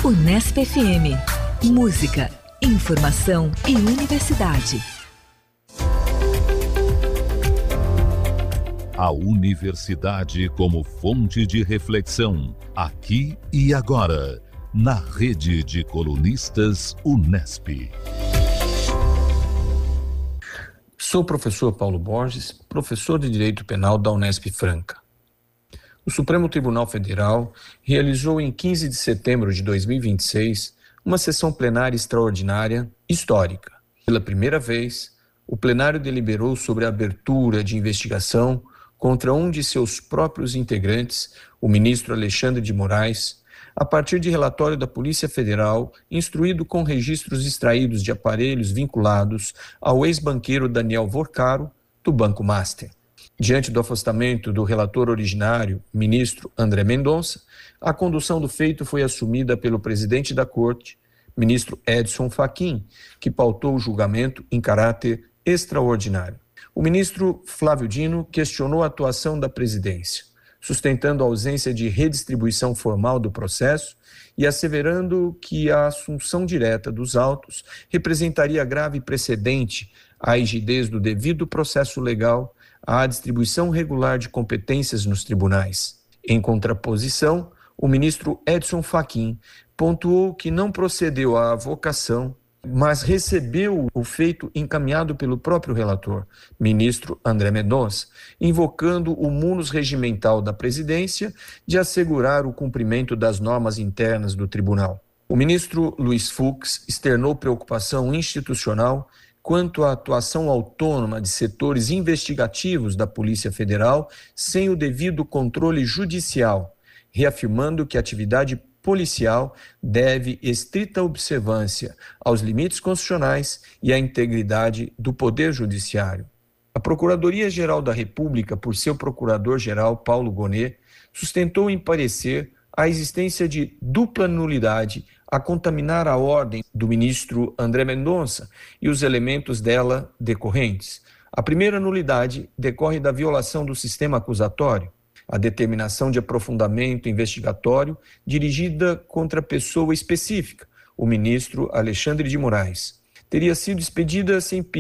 Unesp FM. Música, informação e universidade. A universidade como fonte de reflexão, aqui e agora, na rede de colunistas Unesp. Sou o professor Paulo Borges, professor de Direito Penal da Unesp Franca. O Supremo Tribunal Federal realizou em 15 de setembro de 2026 uma sessão plenária extraordinária histórica. Pela primeira vez, o plenário deliberou sobre a abertura de investigação contra um de seus próprios integrantes, o ministro Alexandre de Moraes, a partir de relatório da Polícia Federal, instruído com registros extraídos de aparelhos vinculados ao ex-banqueiro Daniel Vorcaro, do Banco Master. Diante do afastamento do relator originário, ministro André Mendonça, a condução do feito foi assumida pelo presidente da Corte, ministro Edson Fachin, que pautou o julgamento em caráter extraordinário. O ministro Flávio Dino questionou a atuação da presidência, sustentando a ausência de redistribuição formal do processo e asseverando que a assunção direta dos autos representaria grave precedente à rigidez do devido processo legal, à distribuição regular de competências nos tribunais. Em contraposição, o ministro Edson Fachin pontuou que não procedeu à avocação, mas recebeu o feito encaminhado pelo próprio relator, ministro André Mendonça, invocando o munus regimental da presidência de assegurar o cumprimento das normas internas do tribunal. O ministro Luiz Fux externou preocupação institucional quanto à atuação autônoma de setores investigativos da Polícia Federal sem o devido controle judicial, reafirmando que a atividade policial deve estrita observância aos limites constitucionais e à integridade do Poder Judiciário. A Procuradoria-Geral da República, por seu procurador-geral Paulo Gonet, sustentou em parecer a existência de dupla nulidade a contaminar a ordem do ministro André Mendonça e os elementos dela decorrentes. A primeira nulidade decorre da violação do sistema acusatório, a determinação de aprofundamento investigatório dirigida contra pessoa específica, o ministro Alexandre de Moraes. Teria sido expedida sem